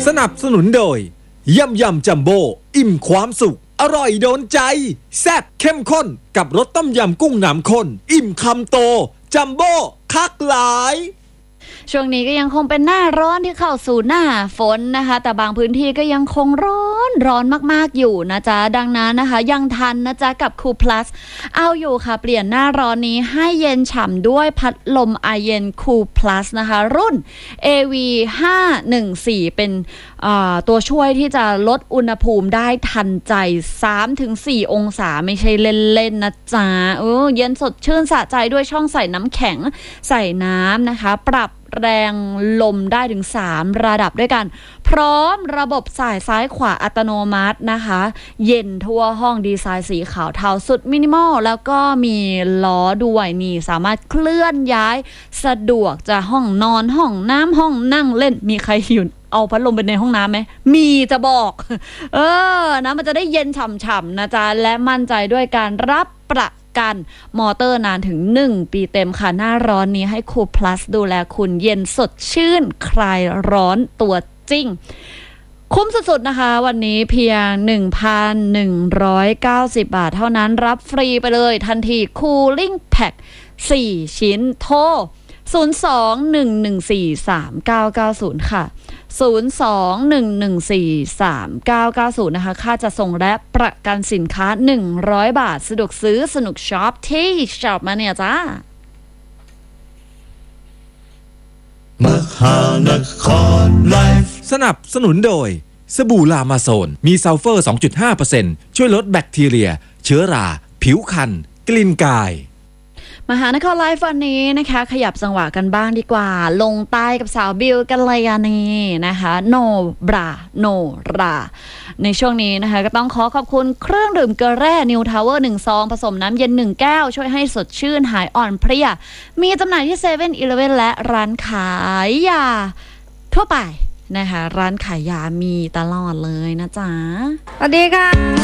สนับสนุนโดยยำจัมโบ้อิ่มความสุขอร่อยโดนใจแซ่บเข้มข้นกับรสต้มยำกุ้งน้ำข้นอิ่มคำโตจัมโบ้คักหลายช่วงนี้ก็ยังคงเป็นหน้าร้อนที่เข้าสู่หน้าฝนนะคะแต่บางพื้นที่ก็ยังคงร้อนมากๆอยู่นะจ๊ะดังนั้นนะคะยังทันนะจ๊ะกับ Cool Plus เอาอยู่ค่ะเปลี่ยนหน้าร้อนนี้ให้เย็นฉ่ำด้วยพัดลมไอเย็น Cool Plus นะคะรุ่น AV 514เป็นตัวช่วยที่จะลดอุณหภูมิได้ทันใจ 3-4 องศาไม่ใช่เล่นๆนะจ๊ะเย็นสดชื่นสะใจด้วยช่องใส่น้ำแข็งใส่น้ำนะคะปรับแรงลมได้ถึง3ระดับด้วยกันพร้อมระบบสายซ้ายขวาอัตโนมัตินะคะเย็นทั่วห้องดีไซน์สีขาวเทาสุดมินิมอลแล้วก็มีล้อด้วยนี่สามารถเคลื่อนย้ายสะดวกจากห้องนอนห้องน้ำห้องนั่งเล่นมีใครอยู่เอาพัดลมไปในห้องน้ำไหมมีจะบอกนะมันจะได้เย็นฉ่ำๆนะจ๊ะและมั่นใจด้วยการรับประกันมอเตอร์นานถึง1ปีเต็มค่ะหน้าร้อนนี้ให้ Cool Plus ดูแลคุณเย็นสดชื่นคลายร้อนตัวจริงคุ้มสุดๆนะคะวันนี้เพียง 1,190 บาทเท่านั้นรับฟรีไปเลยทันที Cooling Pack 4 ชิ้นโทร 02-114-3990 ค่ะ 02-114-3990 นะคะค่าจะส่งและประกันสินค้า100 บาทสะดวกซื้อสนุกช็อปที่ช็อปมาเนี่ยจ้ามหานครไลฟ์สนับสนุนโดยสบู่ลามาโซนมีซัลเฟอร์ 2.5% ช่วยลดแบคทีเรียเชื้อราผิวคันกลิ่นกายมหานครไลฟ์วันนี้นะคะขยับจังหวะกันบ้างดีกว่าลงใต้กับสาวบิวกัลยาณีนะคะโนบราโนราในช่วงนี้นะคะก็ต้องขอขอบคุณเครื่องดื่มเกลือแร่นิวทาวเวอร์1ซองผสมน้ำเย็น1แก้วช่วยให้สดชื่นหายอ่อนเพลียมีจำหน่ายที่7-Eleven และร้านขายยาทั่วไปนะคะร้านขายยามีตลอดเลยนะจ๊ะสวัสดีค่ะ